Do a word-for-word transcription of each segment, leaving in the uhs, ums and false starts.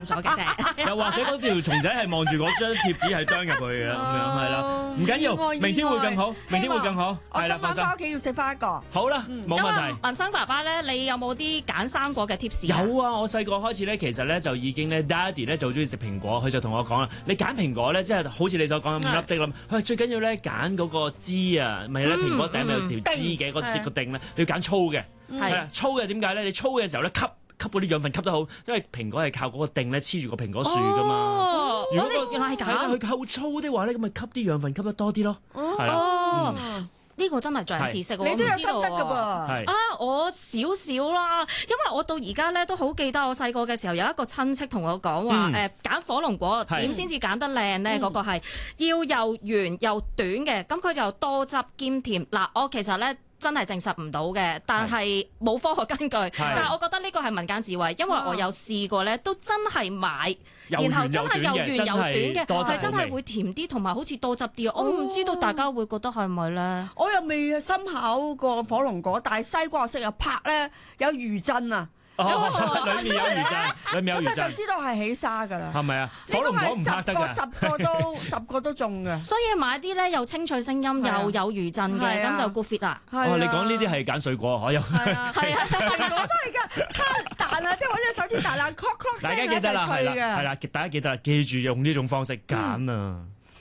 咗嘅啫。 又或者嗰條蟲仔係望住嗰張貼紙係啄入去嘅咁樣，係啦，唔緊要，明天會更好，明天會更好，係啦，放心。 翻屋企要食翻一個。 好啦，冇問題。 文生爸爸咧，你有冇啲揀生果嘅 tips？ 有啊，我細個開始咧，其實咧就已經咧 ，Daddy 咧就好中意食蘋果，佢就同我講啦，你揀蘋果咧，即係好似你所講咁五粒的咁，佢最緊要咧揀嗰個枝啊，咪咧蘋果頂咪有條枝嘅嗰隻個頂咧，你要揀粗嘅，係啦，粗嘅點解咧？你粗嘅時候咧吸。吸嗰啲養分吸得好，因為蘋果係靠嗰個頂咧黐住個蘋果樹噶嘛。 哦， 如果個原來係咁， 佢夠粗的話咧，咁咪吸啲養分吸得多啲咯。係啦。 哦，呢個真係長知識喎， 你都有心得㗎噃。 啊，我少少啦，因為我到而家咧都好記得我細個嘅時候有一個親戚同我講話，誒揀火龍果點先至揀得靚咧？嗰個係要又圓又短嘅，咁佢就多汁兼甜。嗱，我其實咧。真係證實唔到嘅，但係冇科學根據。但係我覺得呢個係民間智慧，因為我有試過咧，都真係買，然後真係又圓又短嘅，係真係會甜啲，同埋好似多汁啲。我唔知道大家會覺得係咪咧？ 我又未深考過火龍果，但係西瓜我識有拍咧有餘震啊！ 哦，裏面有魚陣，裏面有魚陣， 咁就知道係起沙㗎啦。 係咪啊？火龍果唔拍得㗎， 十個十個都十個都中嘅。 所以買啲咧又清脆聲音又有餘震嘅，咁就 good fit 啦。 哦，你講呢啲係揀水果，我又係啊，係啊，蘋果都係㗎，彈啊，即係揾隻手指彈啊 ，clock clock 聲大家記得啦，係啦，係啦，大家記得啦，記住用呢種方式揀啊！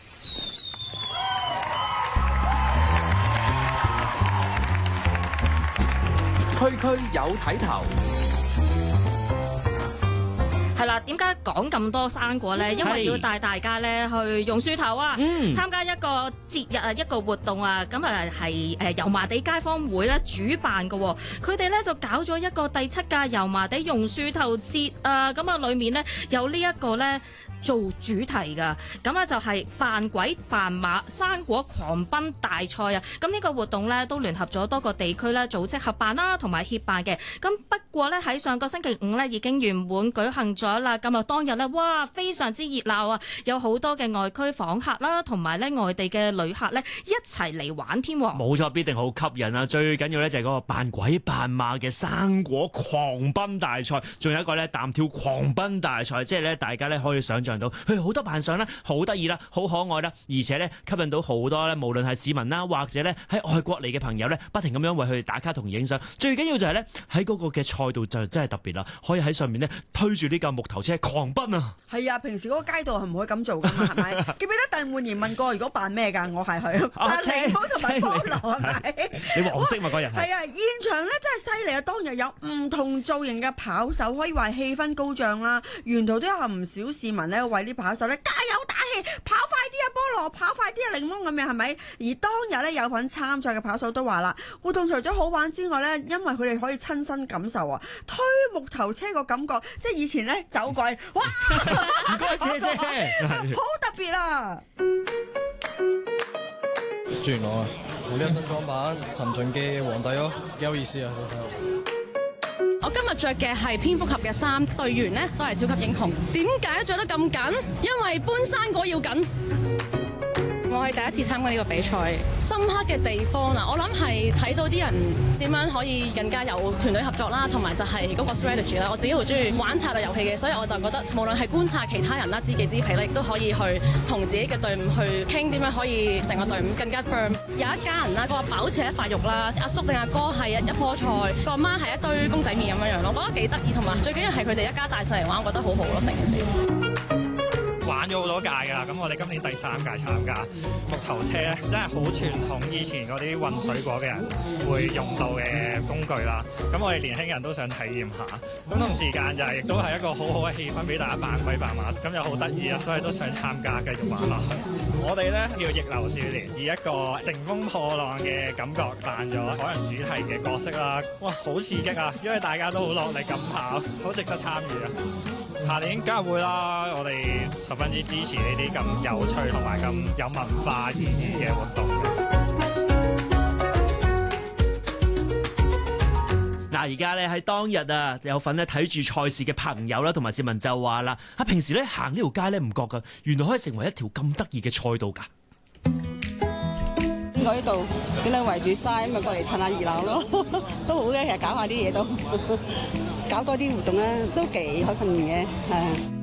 區區有睇頭。 係啦，點解講咁多生果咧？因為要帶大家咧去榕樹頭啊，嗯、參加一個節日啊，一個活動啊，咁啊係誒油麻地街坊會咧主辦嘅，佢哋咧就搞咗一個第七屆油麻地榕樹頭節啊，咁啊裡面咧有呢一個咧做主題㗎，咁啊就係扮鬼扮馬生果狂奔大賽啊！咁呢個活動咧都聯合咗多個地區咧組織合辦啦，同埋協辦嘅。咁不過咧喺上個星期五咧已經圓滿舉行咗啦。咁啊當日咧，哇非常之熱鬧啊！有好多嘅外區訪客啦，同埋咧外地嘅旅客咧一齊嚟玩添。 冇錯，必定好吸引啊！最緊要咧就係嗰個扮鬼扮馬嘅生果狂奔大賽，仲有一個咧彈跳狂奔大賽，即係咧大家咧可以想象到，佢好多扮相啦，好得意啦，好可愛啦，而且咧吸引到好多咧，無論係市民啦，或者咧喺外國嚟嘅朋友咧，不停咁樣為佢哋打卡同影相。最緊要就係咧喺嗰個嘅賽道就真係特別啦，可以喺上面咧推住呢架木頭車狂奔啊！ 係啊，平時嗰個街道係唔可以咁做噶嘛，係咪？記唔記得鄧煥賢問過，如果扮咩㗎？我係佢，扮檸檬同埋菠蘿係咪？ 你黃色嘛嗰日係？ 係啊，現場咧真係犀利啊！當日有唔同造型嘅跑手，可以話氣氛高漲啦。沿途都有唔少市民咧為啲跑手咧加油打氣，跑快啲啊菠蘿，跑快啲啊檸檬咁樣係咪？而當日咧有份參賽嘅跑手都話啦，活動除咗好玩之外咧，因為佢哋可以親身感受啊，推木頭車個感覺，即係以前咧走鬼，哇！ 唔該姐姐， 好特別啊！ 朱元朗啊，我呢個新裝版陳俊嘅皇帝咯，幾有意思啊！ 我今日着嘅係蝙蝠俠嘅衫，隊員呢都係超級英雄。點解着得咁緊？因為搬生果要緊。我係第一次參加呢個比賽，深刻嘅地方啊，我諗係睇到啲人點樣可以更加有團隊合作啦，同埋就係嗰個 strategy 啦。我自己好中意玩策略遊戲嘅，所以我就覺得無論係觀察其他人啦、知己知彼咧，亦都可以去同自己嘅隊伍去傾點樣可以成個隊伍更加 firm。有一家人啦，個飽似一塊肉啦，阿叔定阿哥係一一棵菜，個阿媽係一堆公仔麵咁樣樣咯，我覺得幾得意，同埋最緊要係佢哋一家大細嚟玩，我覺得好好咯成件事。 玩咗好多屆㗎啦，咁我哋今年第三屆參加木頭車咧，真係好傳統，以前嗰啲運水果嘅人會用到嘅工具啦。咁我哋年輕人都想體驗下，咁同時間就係亦都係一個好好嘅氣氛俾大家扮鬼扮馬，咁又好得意啊，所以都想參加繼續玩落去。我哋咧叫逆流少年，以一個乘風破浪嘅感覺扮咗海洋主題嘅角色啦。哇，好刺激啊！因為大家都好落力咁跑，好值得參與啊！下年梗係會啦，我哋十分之支持呢啲咁有趣同埋咁有文化意義嘅活動嘅。 嗱，而家咧喺當日啊，有份咧睇住賽事嘅朋友啦，同埋市民就話啦，啊平時咧行呢條街咧唔覺噶，原來可以成為一條咁得意嘅賽道㗎。 經過呢度，見到圍住晒，咁咪過嚟趁下熱鬧咯，都好嘅，其實搞下啲嘢都。搞多啲活動咧，都幾開心嘅，係。